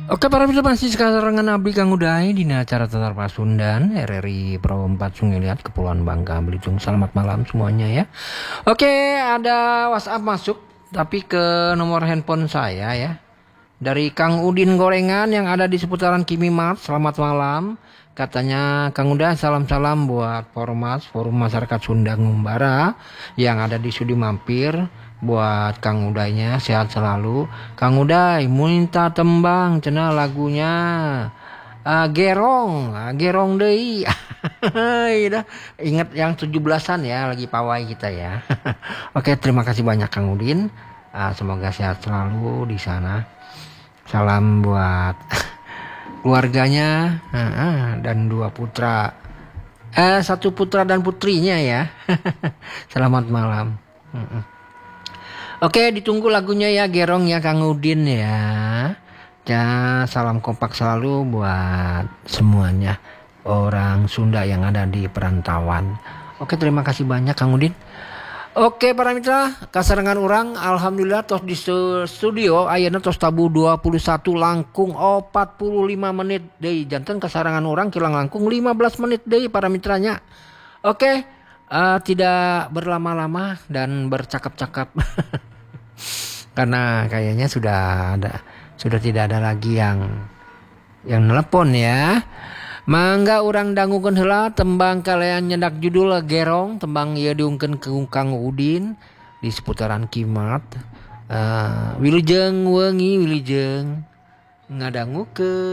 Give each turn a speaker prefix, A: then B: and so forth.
A: Oke para film masih sekarang abdi Kang Uday di acara Tetar Pasundan RRI Pro 4 Sungai Liat Kepulauan Bangka Belitung. Selamat malam semuanya ya. Oke, ada WhatsApp masuk tapi ke nomor handphone saya ya. Dari Kang Udin Gorengan yang ada di seputaran Kimi Mart. Selamat malam. Katanya Kang Uday salam-salam buat Formas Forum Masyarakat Sunda Ngumbara yang ada di Sudi Mampir. Buat Kang Udaynya sehat selalu. Kang Uday minta tembang cenah lagunya Gerong, Gerong deui. Dah ingat yang 17-an ya, lagi pawai kita ya. Oke, terima kasih banyak Kang Udin. Semoga sehat selalu di sana. Salam buat keluarganya dan 2 putra. 1 putra dan putrinya ya. Selamat malam. Oke, ditunggu lagunya ya Gerong ya Kang Udin ya. Ya, salam kompak selalu buat semuanya orang Sunda yang ada di perantauan. Oke, terima kasih banyak Kang Udin. Oke para mitra, kasarangan orang alhamdulillah tos di studio ayeuna tos tabu 21 langkung 45 menit deui. Janten kasarangan orang kilang langkung 15 menit deui para mitranya. Oke. Tidak berlama-lama dan bercakap-cakap karena kayaknya sudah tidak ada lagi yang nelpon ya. Mangga urang dangukeun heula tembang kalian nyedak judul Gerong, tembang ieu diungkeun ke Kang Udin di seputaran Kimat. Wilujeng wengi wilujeng ngadangukeun